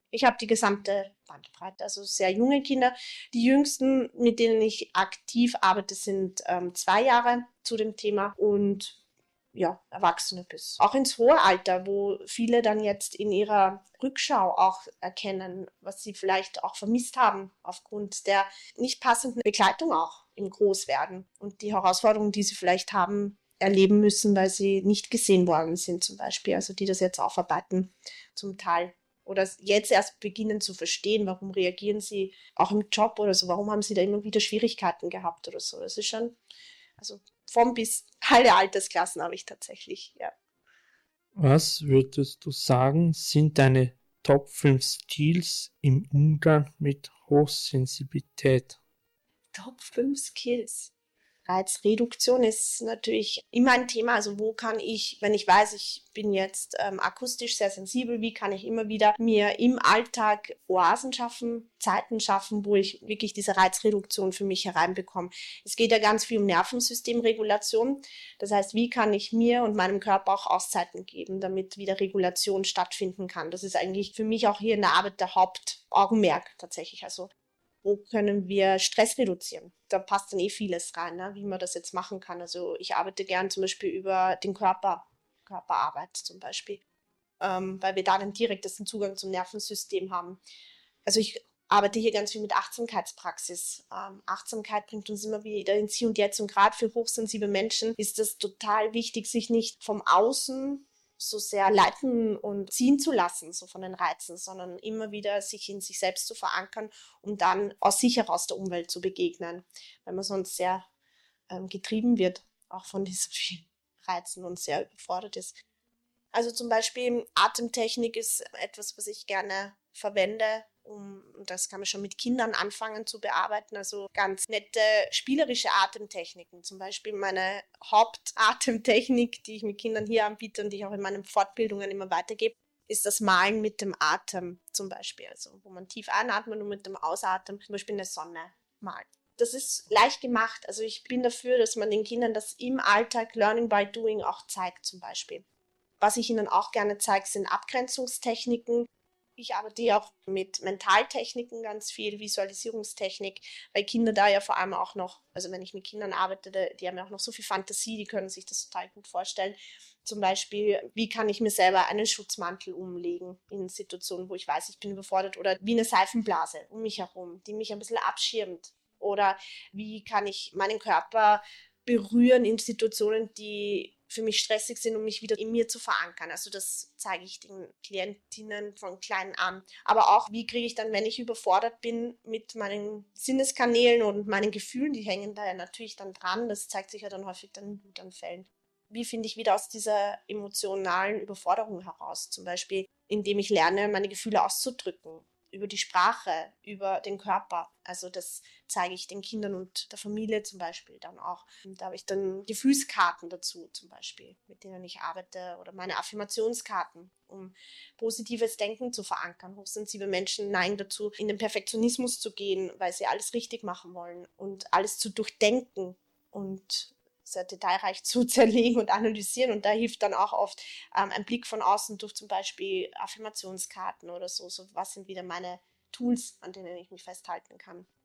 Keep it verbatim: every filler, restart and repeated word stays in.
Ich habe die gesamte Bandbreite, also sehr junge Kinder. Die jüngsten, mit denen ich aktiv arbeite, sind ähm, zwei Jahre zu dem Thema und ja, Erwachsene bis auch ins hohe Alter, wo viele dann jetzt in ihrer Rückschau auch erkennen, was sie vielleicht auch vermisst haben aufgrund der nicht passenden Begleitung auch im Großwerden und die Herausforderungen, die sie vielleicht haben, erleben müssen, weil sie nicht gesehen worden sind zum Beispiel, also die das jetzt aufarbeiten zum Teil. Oder jetzt erst beginnen zu verstehen, warum reagieren sie auch im Job oder so, warum haben sie da immer wieder Schwierigkeiten gehabt oder so. Das ist schon, also vom bis alle Altersklassen habe ich tatsächlich, ja. Was würdest du sagen, sind deine Top fünf Skills im Umgang mit Hochsensibilität? Top fünf Skills. Reizreduktion ist natürlich immer ein Thema. Also wo kann ich, wenn ich weiß, ich bin jetzt ähm, akustisch sehr sensibel, wie kann ich immer wieder mir im Alltag Oasen schaffen, Zeiten schaffen, wo ich wirklich diese Reizreduktion für mich hereinbekomme. Es geht ja ganz viel um Nervensystemregulation. Das heißt, wie kann ich mir und meinem Körper auch Auszeiten geben, damit wieder Regulation stattfinden kann. Das ist eigentlich für mich auch hier in der Arbeit der Hauptaugenmerk tatsächlich. Also wo können wir Stress reduzieren? Da passt dann eh vieles rein, ne? Wie man das jetzt machen kann. Also ich arbeite gern zum Beispiel über den Körper, Körperarbeit zum Beispiel, ähm, weil wir da den direktesten Zugang zum Nervensystem haben. Also ich arbeite hier ganz viel mit Achtsamkeitspraxis. Ähm, Achtsamkeit bringt uns immer wieder ins Hier und Jetzt und gerade für hochsensible Menschen ist es total wichtig, sich nicht vom Außen so sehr leiten und ziehen zu lassen, so von den Reizen, sondern immer wieder sich in sich selbst zu verankern, um dann aus sich heraus der Umwelt zu begegnen, weil man sonst sehr ähm, getrieben wird, auch von diesen vielen Reizen und sehr überfordert ist. Also zum Beispiel Atemtechnik ist etwas, was ich gerne verwende, um, und das kann man schon mit Kindern anfangen zu bearbeiten, also ganz nette spielerische Atemtechniken. Zum Beispiel meine Hauptatemtechnik, die ich mit Kindern hier anbiete und die ich auch in meinen Fortbildungen immer weitergebe, ist das Malen mit dem Atem zum Beispiel, also wo man tief einatmet und mit dem Ausatmen zum Beispiel eine Sonne malt. Das ist leicht gemacht, also ich bin dafür, dass man den Kindern das im Alltag Learning by Doing auch zeigt zum Beispiel. Was ich Ihnen auch gerne zeige, sind Abgrenzungstechniken. Ich arbeite ja auch mit Mentaltechniken ganz viel, Visualisierungstechnik, weil Kinder da ja vor allem auch noch, also wenn ich mit Kindern arbeite, die haben ja auch noch so viel Fantasie, die können sich das total gut vorstellen. Zum Beispiel, wie kann ich mir selber einen Schutzmantel umlegen in Situationen, wo ich weiß, ich bin überfordert, oder wie eine Seifenblase um mich herum, die mich ein bisschen abschirmt. Oder wie kann ich meinen Körper berühren in Situationen, die für mich stressig sind, um mich wieder in mir zu verankern. Also das zeige ich den Klientinnen von klein an. Aber auch, wie kriege ich dann, wenn ich überfordert bin mit meinen Sinneskanälen und meinen Gefühlen, die hängen da ja natürlich dann dran, das zeigt sich ja dann häufig dann in Wutanfällen. Wie finde ich wieder aus dieser emotionalen Überforderung heraus? Zum Beispiel, indem ich lerne, meine Gefühle auszudrücken, über die Sprache, über den Körper. Also das zeige ich den Kindern und der Familie zum Beispiel dann auch. Und da habe ich dann Gefühlskarten dazu zum Beispiel, mit denen ich arbeite, oder meine Affirmationskarten, um positives Denken zu verankern. Hochsensible Menschen neigen dazu, in den Perfektionismus zu gehen, weil sie alles richtig machen wollen und alles zu durchdenken und sehr detailreich zu zerlegen und analysieren. Und da hilft dann auch oft ähm, ein Blick von außen durch zum Beispiel Affirmationskarten oder so. So was sind wieder meine Tools, an denen ich mich festhalten kann.